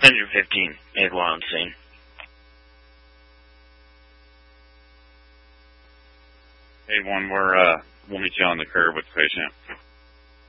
115, made while insane. Hey, we'll meet you on the curb with the patient.